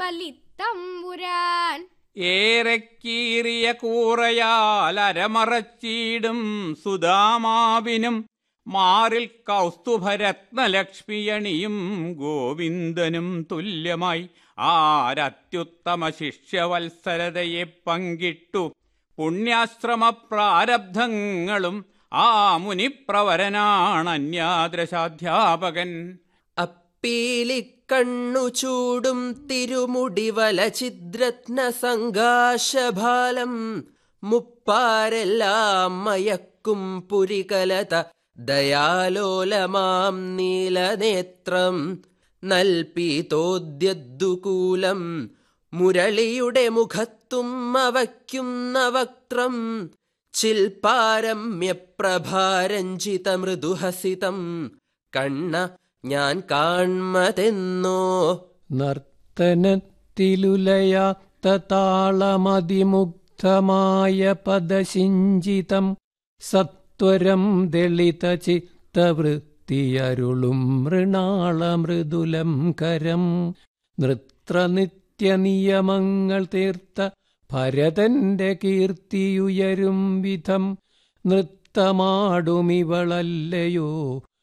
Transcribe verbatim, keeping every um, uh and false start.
ബലിത്തമ്പുരാൻ. ഏറെ കീറിയ കൂറയാൽ അരമറച്ചീടും സുദാമാവിനും മാറിൽ കൗസ്തുഭരത്നലക്ഷ്മിയണിയും ഗോവിന്ദനും തുല്യമായി ആരത്യുത്തമ ശിഷ്യവത്സരതയെ പങ്കിട്ടു പുണ്യാശ്രമ പ്രാരബ്ധങ്ങളും ആ മുനിപ്രവരനാണ് അന്യാദ്രശാധ്യാപകൻ. അപ്പീലിക്കണ്ണു ചൂടും തിരുമുടിവല ചിദ്രത്ന സംഘാശഭാലം മുപ്പാരെല്ലാം മയക്കും പുരികലത ദയാലോലമാം നീലനേത്രം നൽപീതോദ്യദ്ദുകൂലം മുരളിയുടെ മുഖത്തും അവയ്ക്കുന്ന വക്ത്രം ചിൽപാരമ്യപ്രഭാരഞ്ജിത മൃദുഹസിതം കണ്ണ ഞാൻ കാൺമതെന്നോ. നർത്തനത്തിലുലയാത്ത താളമതിമുഗ്ധമായ പദശിഞ്ചിതം സത്വരം ദളിത ചിത്തവൃത്തിയരുളും മൃണാളമൃദുലം കരം നൃത്രനിത്യനിയമങ്ങൾ തീർത്ത ഭരതന്റെ കീർത്തിയുയരും വിധം നൃത്തമാടുമിവളല്ലയോ